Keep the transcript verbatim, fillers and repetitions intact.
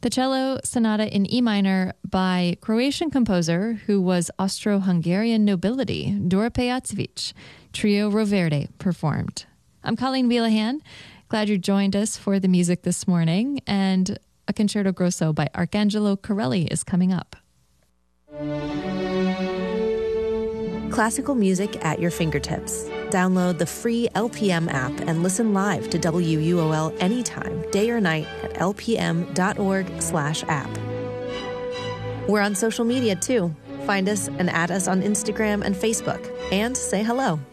The cello sonata in E minor by Croatian composer who was Austro-Hungarian nobility, Dora Pejacevic, Trio Roverde performed. I'm Colleen Wheelahan. Glad you joined us for the music this morning, and a concerto grosso by Arcangelo Corelli is coming up. Classical music at your fingertips. Download the free L P M app and listen live to W U O L anytime, day or night at lpm.org slash app. We're on social media too. Find us and add us on Instagram and Facebook, and say hello.